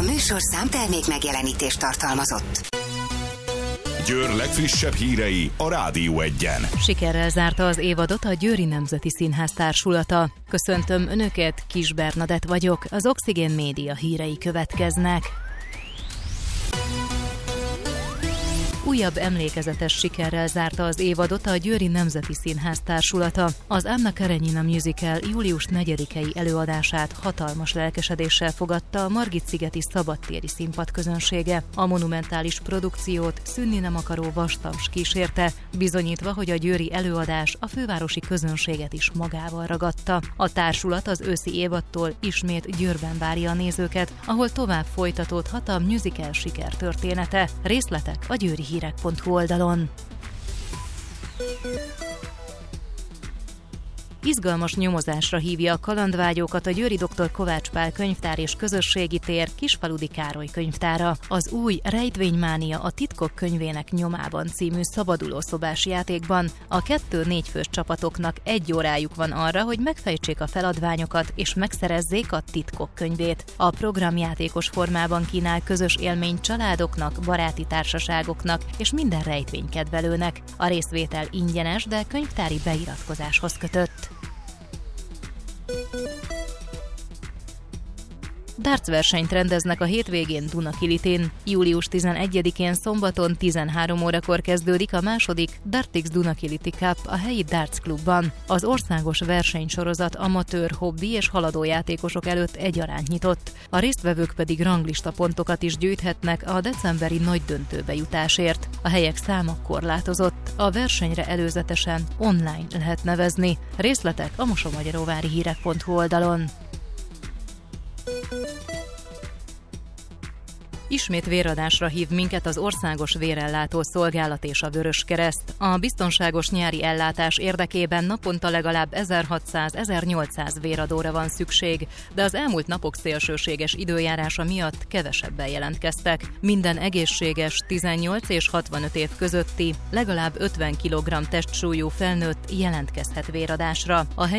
műsorszám termék megjelenítést tartalmazott. Győr legfrissebb hírei a Rádió Egyen. Sikerrel zárta az évadot a Győri Nemzeti Színház társulata. Köszöntöm Önöket, Kis Bernadett vagyok, az Oxigén Média hírei következnek. Újabb emlékezetes sikerrel zárta az évadot a Győri Nemzeti Színház társulata. Az Anna Karenina Musical július 4-i előadását hatalmas lelkesedéssel fogadta a Margit-szigeti szabadtéri színpad közönsége. A monumentális produkciót szűnni nem akaró vastaps kísérte, bizonyítva, hogy a győri előadás a fővárosi közönséget is magával ragadta. A társulat az őszi évadtól ismét Győrben várja a nézőket, ahol tovább folytatódhat a musical sikertörténete. Részletek a győrihírek.hu oldalon. Izgalmas nyomozásra hívja a kalandvágyókat a győri Dr. Kovács Pál könyvtár és közösségi tér Kisfaludy Károly könyvtára. Az új Rejtvénymánia a titkok könyvének nyomában című szabadulószobás játékban a 2-4 fős csapatoknak 1 órájuk van arra, hogy megfejtsék a feladványokat és megszerezzék a titkok könyvét. A program játékos formában kínál közös élményt családoknak, baráti társaságoknak és minden rejtvénykedvelőnek. A részvétel ingyenes, de könyvtári beiratkozáshoz kötött. Darts versenyt rendeznek a hétvégén Dunakilitén. Július 11-én szombaton 13 órakor kezdődik a második Dartix Dunakility Cup a helyi darts klubban. Az országos versenysorozat amatőr, hobbi és haladó játékosok előtt egyaránt nyitott. A résztvevők pedig ranglista pontokat is gyűjthetnek a decemberi nagy döntőbe jutásért. A helyek száma korlátozott. A versenyre előzetesen online lehet nevezni. Részletek a mosomagyaróvári hírek.hu oldalon. Ismét véradásra hív minket az Országos Vérellátó Szolgálat és a Vöröskereszt. A biztonságos nyári ellátás érdekében naponta legalább 1600-1800 véradóra van szükség, de az elmúlt napok szélsőséges időjárása miatt kevesebben jelentkeztek. Minden egészséges 18 és 65 év közötti, legalább 50 kg testsúlyú felnőtt jelentkezhet véradásra. A